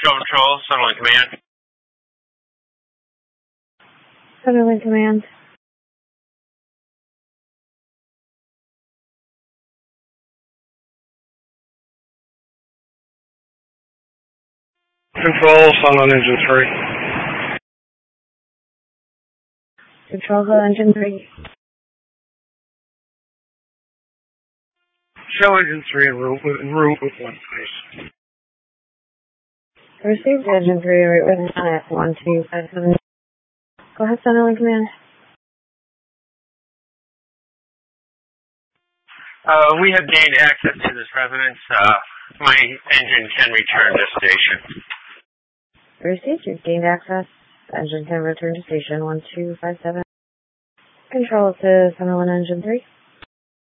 Show Control, Sunderland Command. Sunderland Command. Control, Sunderland Engine 3. Control, Engine 3. Show Engine 3 en route with 1, please. Received Engine 3, right with at 1257. Go ahead, Sunderland Command. We have gained access to this residence. My engine can return to station. Received, you've gained access. Engine can return to station 1257. Control to Sunderland Engine 3.